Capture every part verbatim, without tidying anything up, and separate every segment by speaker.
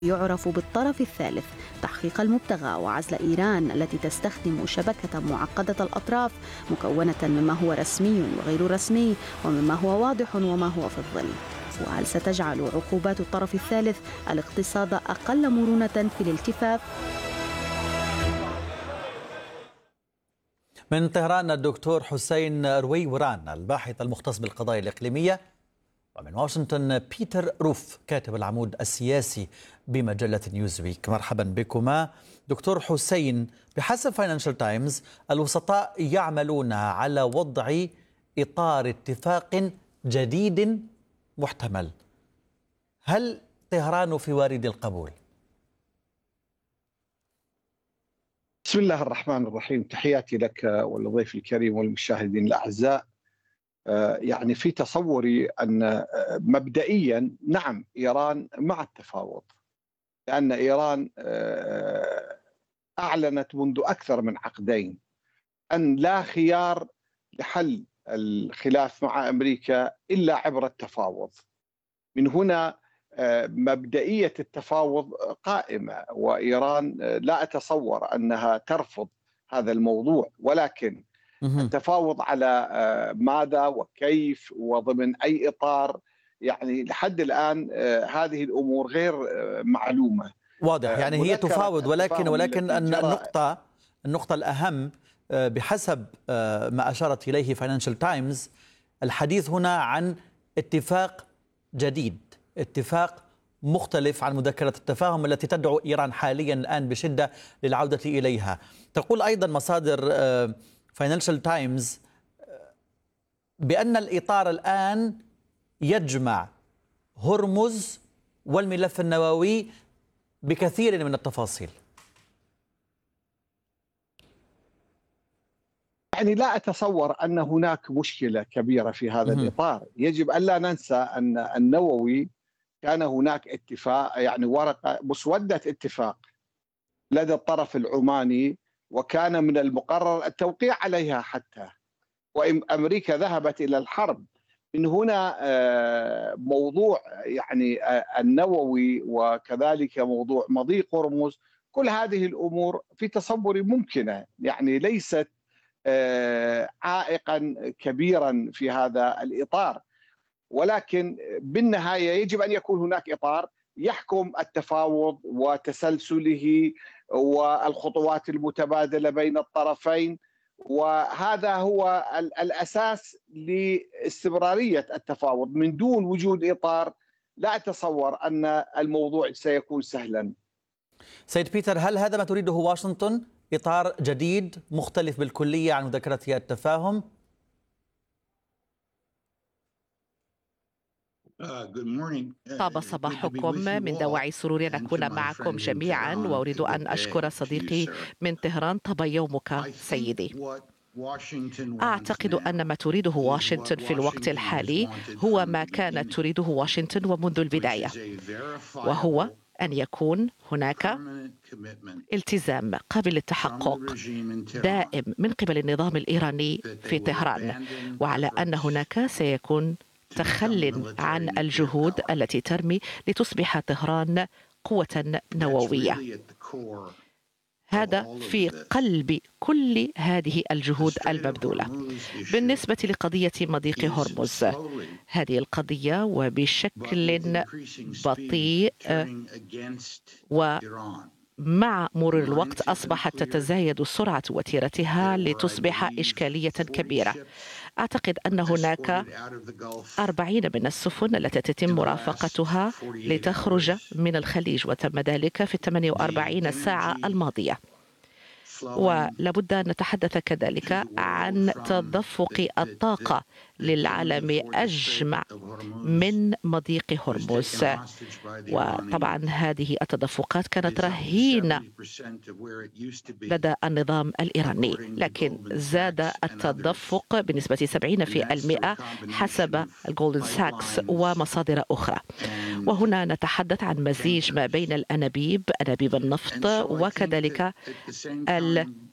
Speaker 1: يعرف بالطرف الثالث تحقيق المبتغى وعزل إيران التي تستخدم شبكة معقدة الأطراف مكونة مما هو رسمي وغير رسمي ومما هو واضح وما هو في الظل. وهل ستجعل عقوبات الطرف الثالث الاقتصاد أقل مرونة في الالتفاف؟
Speaker 2: من طهران الدكتور حسين رويوران الباحث المختص بالقضايا الإقليمية، ومن واشنطن بيتر روف كاتب العمود السياسي بمجلة نيوزويك. مرحبا بكما. دكتور حسين، بحسب فاينانشال تايمز الوسطاء يعملون على وضع إطار اتفاق جديد محتمل، هل طهران في وارد القبول؟
Speaker 3: بسم الله الرحمن الرحيم، تحياتي لك والضيف الكريم والمشاهدين الأعزاء. يعني في تصوري أن مبدئيا نعم إيران مع التفاوض، لأن إيران أعلنت منذ أكثر من عقدين أن لا خيار لحل الخلاف مع أمريكا إلا عبر التفاوض. من هنا مبدئية التفاوض قائمة، وإيران لا أتصور أنها ترفض هذا الموضوع، ولكن التفاوض على ماذا وكيف وضمن أي إطار، يعني لحد الآن هذه الأمور غير معلومة.
Speaker 2: واضح، يعني هي تفاوض، ولكن ولكن النقطة النقطة الأهم بحسب ما أشارت إليه فاينانشال تايمز، الحديث هنا عن اتفاق جديد، اتفاق مختلف عن مذكرة التفاهم التي تدعو إيران حاليا الآن بشدة للعودة إليها. تقول أيضا مصادر فاينانشال تايمز بأن الإطار الآن يجمع هرمز والملف النووي بكثير من التفاصيل.
Speaker 3: يعني لا أتصور أن هناك مشكلة كبيرة في هذا الإطار. يجب أن لا ننسى أن النووي كان هناك اتفاق، يعني ورقة مسودة اتفاق لدى الطرف العماني، وكان من المقرر التوقيع عليها حتى، وأمريكا ذهبت إلى الحرب. من هنا موضوع يعني النووي وكذلك موضوع مضيق هرمز، كل هذه الأمور في تصوري ممكنة، يعني ليست عائقا كبيرا في هذا الإطار. ولكن بالنهاية يجب أن يكون هناك إطار يحكم التفاوض وتسلسله والخطوات المتبادلة بين الطرفين، وهذا هو الأساس لاستمرارية التفاوض. من دون وجود إطار لا أتصور أن الموضوع سيكون سهلا.
Speaker 2: سيد بيتر، هل هذا ما تريده واشنطن؟ إطار جديد مختلف بالكلية عن مذكرة التفاهم؟
Speaker 4: طاب صباحكم، من دواعي سرور أن أكون معكم جميعا، وأريد أن أشكر صديقي من طهران. طاب يومك سيدي. أعتقد أن ما تريده واشنطن في الوقت الحالي هو ما كانت تريده واشنطن ومنذ البداية، وهو أن يكون هناك التزام قابل للتحقق دائم من قبل النظام الإيراني في طهران، وعلى أن هناك سيكون تخل عن الجهود التي ترمي لتصبح طهران قوة نووية. هذا في قلب كل هذه الجهود المبذولة. بالنسبة لقضية مضيق هرمز، هذه القضية وبشكل بطيء ومع مرور الوقت أصبحت تتزايد سرعة وتيرتها لتصبح إشكالية كبيرة. أعتقد أن هناك أربعين من السفن التي تتم مرافقتها لتخرج من الخليج، وتم ذلك في ثمانية وأربعين ساعة الماضية. ولابد أن نتحدث كذلك عن تدفق الطاقة للعالم أجمع من مضيق هرمز، وطبعا هذه التدفقات كانت رهينة لدى النظام الإيراني، لكن زاد التدفق بنسبة سبعين بالمئة حسب الجولدن ساكس ومصادر أخرى. وهنا نتحدث عن مزيج ما بين الأنابيب، أنابيب النفط، وكذلك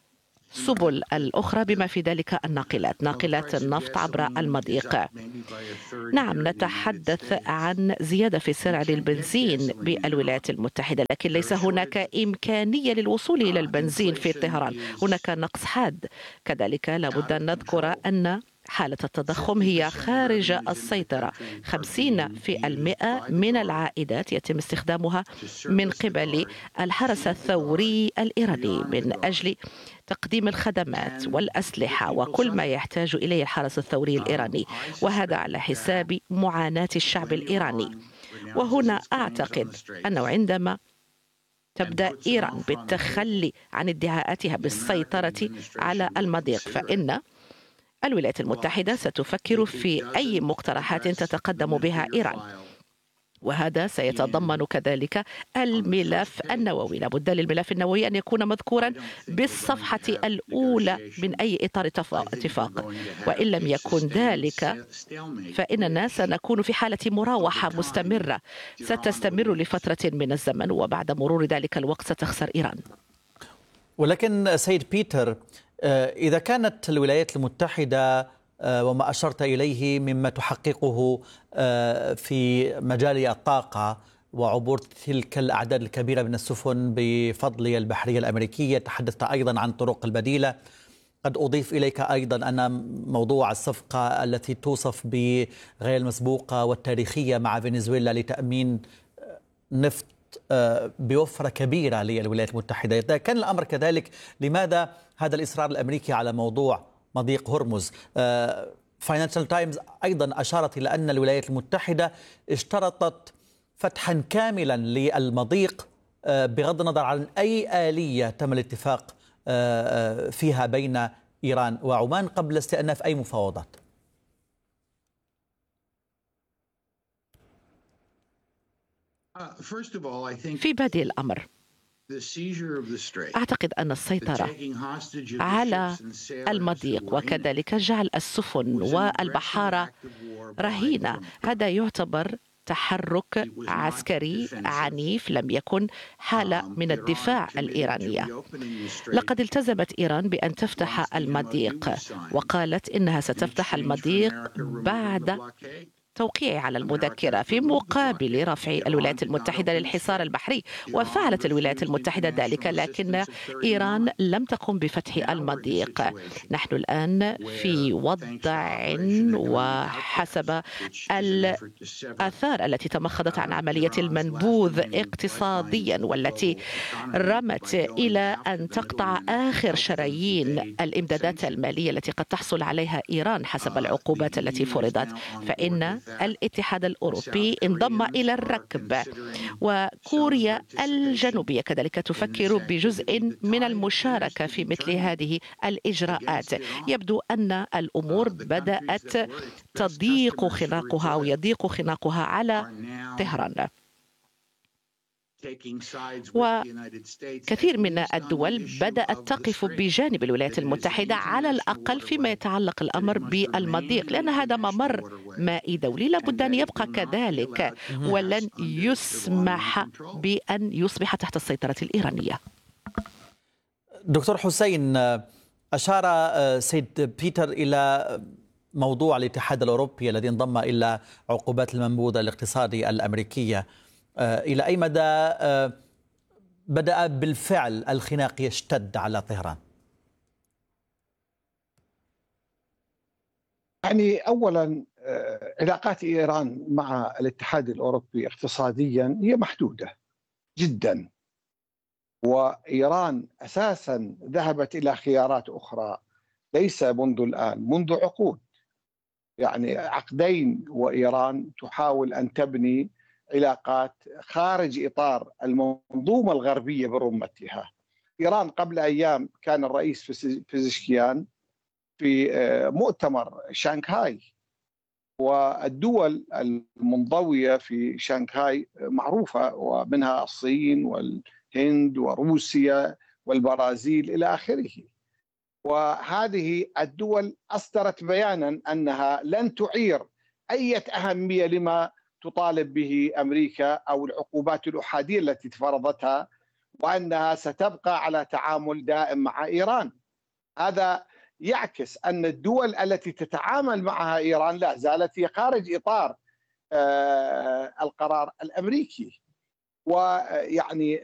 Speaker 4: السبل الأخرى بما في ذلك الناقلات ناقلات النفط عبر المضيق. نعم، نتحدث عن زيادة في سعر البنزين بالولايات المتحدة، لكن ليس هناك إمكانية للوصول إلى البنزين في طهران، هناك نقص حاد. كذلك لابد أن نذكر أن حالة التضخم هي خارج السيطرة. خمسين في المئة من العائدات يتم استخدامها من قبل الحرس الثوري الإيراني من أجل تقديم الخدمات والأسلحة وكل ما يحتاج إليه الحرس الثوري الإيراني، وهذا على حساب معاناة الشعب الإيراني. وهنا أعتقد أنه عندما تبدأ إيران بالتخلي عن ادعاءاتها بالسيطرة على المضيق، فإن الولايات المتحدة ستفكر في أي مقترحات تتقدم بها إيران، وهذا سيتضمن كذلك الملف النووي. لابد للملف النووي أن يكون مذكورا بالصفحة الأولى من أي إطار اتفاق، وإن لم يكن ذلك فإننا سنكون في حالة مراوحة مستمرة ستستمر لفترة من الزمن، وبعد مرور ذلك الوقت ستخسر إيران.
Speaker 2: ولكن سيد بيتر، إذا كانت الولايات المتحدة وما أشرت إليه مما تحققه في مجال الطاقة وعبور تلك الأعداد الكبيرة من السفن بفضل البحرية الأمريكية، تحدثت أيضا عن طرق البديلة، قد أضيف إليك أيضا أن موضوع الصفقة التي توصف بغير المسبوقة والتاريخية مع فنزويلا لتأمين نفط بوفرة كبيرة للولايات المتحدة، إذا كان الأمر كذلك لماذا هذا الإصرار الأمريكي على موضوع مضيق هرمز؟ فاينانشال تايمز أيضا أشارت إلى أن الولايات المتحدة اشترطت فتحا كاملا للمضيق بغض النظر عن أي آلية تم الاتفاق فيها بين إيران وعمان قبل استئناف أي مفاوضات.
Speaker 4: في بادئ الأمر أعتقد أن السيطرة على المضيق وكذلك جعل السفن والبحارة رهينة هذا يعتبر تحرك عسكري عنيف، لم يكن حالة من الدفاع الإيرانية. لقد التزمت إيران بأن تفتح المضيق وقالت إنها ستفتح المضيق بعد توقيع على المذكرة في مقابل رفع الولايات المتحدة للحصار البحري، وفعلت الولايات المتحدة ذلك، لكن إيران لم تقم بفتح المضيق. نحن الآن في وضع وحسب الآثار التي تمخضت عن عملية المنبوذ اقتصاديا والتي رمت إلى أن تقطع آخر شرايين الإمدادات المالية التي قد تحصل عليها إيران حسب العقوبات التي فرضت، فإن الاتحاد الأوروبي انضم إلى الركب، وكوريا الجنوبية كذلك تفكر بجزء من المشاركة في مثل هذه الإجراءات. يبدو أن الأمور بدأت تضيق خناقها أو يضيق خناقها على طهران، وكثير من الدول بدأت تقف بجانب الولايات المتحدة على الأقل فيما يتعلق الأمر بالمضيق، لأن هذا ممر مائي دولي لابد أن يبقى كذلك ولن يسمح بأن يصبح تحت السيطرة الإيرانية.
Speaker 2: دكتور حسين، أشار سيد بيتر إلى موضوع الاتحاد الأوروبي الذي انضم إلى عقوبات المنبوذ الاقتصادي الأمريكية. إلى أي مدى بدأ بالفعل الخناق يشتد على طهران؟
Speaker 3: يعني أولا علاقات إيران مع الاتحاد الأوروبي اقتصاديا هي محدودة جدا، وإيران أساسا ذهبت إلى خيارات أخرى ليس منذ الآن، منذ عقود، يعني عقدين وإيران تحاول أن تبني علاقات خارج إطار المنظومة الغربية برمتها. إيران قبل أيام كان الرئيس بيزشكيان في مؤتمر شانغهاي، والدول المنضوية في شانغهاي معروفة، ومنها الصين والهند وروسيا والبرازيل إلى آخره. وهذه الدول أصدرت بيانا أنها لن تعير أي أهمية لما تطالب به أمريكا أو العقوبات الأحادية التي فرضتها، وأنها ستبقى على تعامل دائم مع إيران. هذا يعكس أن الدول التي تتعامل معها إيران لا زالت هي خارج إطار القرار الأمريكي. ويعني